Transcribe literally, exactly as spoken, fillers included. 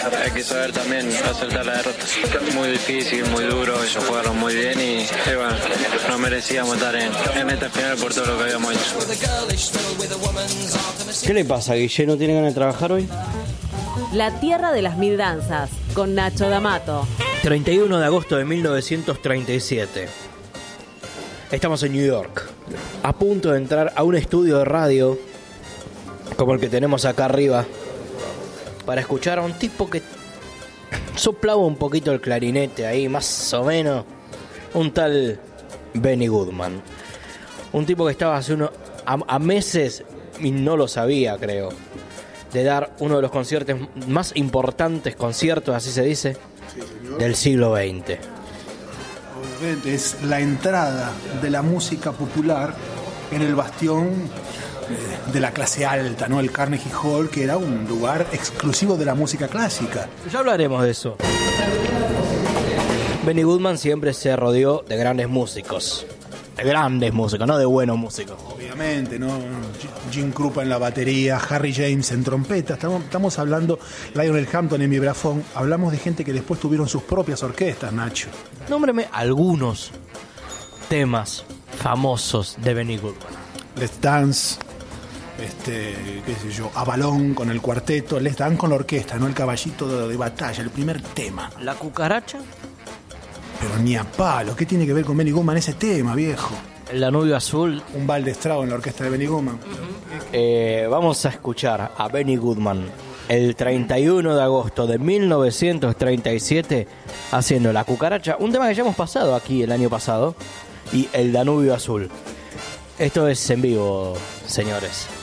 hay que saber también aceptar la derrota. Muy difícil, muy duro, ellos jugaron muy bien y, y bueno, no merecíamos estar en, en esta final por todo lo que habíamos hecho. ¿Qué le pasa, Guille? ¿No tiene ganas de trabajar hoy? La tierra de las mil danzas, con Nacho D'Amato. treinta y uno de agosto de mil novecientos treinta y siete. Estamos en New York, a punto de entrar a un estudio de radio como el que tenemos acá arriba, para escuchar a un tipo que soplaba un poquito el clarinete ahí, más o menos, un tal Benny Goodman. Un tipo que estaba hace unos a, a meses, y no lo sabía, creo, de dar uno de los conciertos más importantes, conciertos, así se dice, sí, del siglo veinte. Obviamente es la entrada de la música popular en el bastión de la clase alta, ¿no? El Carnegie Hall, que era un lugar exclusivo de la música clásica. Ya hablaremos de eso. Benny Goodman siempre se rodeó de grandes músicos. De grandes músicos, no de buenos músicos. Obviamente, ¿no? Jim Krupa en la batería, Harry James en trompeta. Estamos, estamos hablando, Lionel Hampton en vibrafón. Hablamos de gente que después tuvieron sus propias orquestas, Nacho. Nómbreme algunos temas famosos de Benny Goodman. Let's Dance, este, qué sé yo, Avalon con el cuarteto, Let's Dance con la orquesta, ¿no? El caballito de, de batalla, el primer tema. La cucaracha. Pero ni a palo, ¿qué tiene que ver con Benny Goodman ese tema, viejo? El Danubio Azul. Un balde estrago en la orquesta de Benny Goodman. Uh-huh. eh, vamos a escuchar a Benny Goodman el treinta y uno de agosto de mil novecientos treinta y siete haciendo La Cucaracha, un tema que ya hemos pasado aquí el año pasado, y el Danubio Azul. Esto es en vivo, señores.